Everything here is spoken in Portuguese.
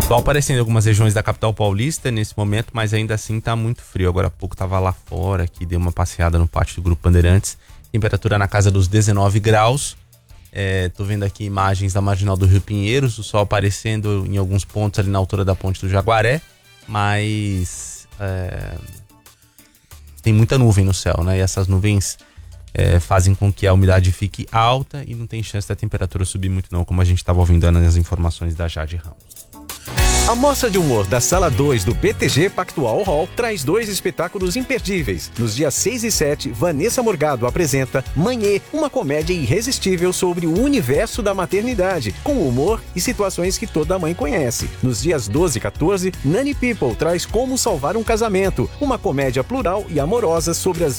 Sol aparecendo em algumas regiões da capital paulista nesse momento, mas ainda assim tá muito frio. Agora há pouco tava lá fora, aqui dei uma passeada no pátio do Grupo Bandeirantes. Temperatura na casa dos 19 graus. Tô vendo aqui imagens da marginal do Rio Pinheiros, o sol aparecendo em alguns pontos ali na altura da ponte do Jaguaré, mas tem muita nuvem no céu, né? E essas nuvens fazem com que a umidade fique alta e não tem chance da temperatura subir muito não, como a gente estava ouvindo nas informações da Jade Ramos. A Mostra de Humor da Sala 2 do BTG Pactual Hall traz 2 espetáculos imperdíveis. Nos dias 6 e 7, Vanessa Morgado apresenta Manhê, uma comédia irresistível sobre o universo da maternidade, com humor e situações que toda mãe conhece. Nos dias 12 e 14, Nanny People traz Como Salvar um Casamento, uma comédia plural e amorosa sobre as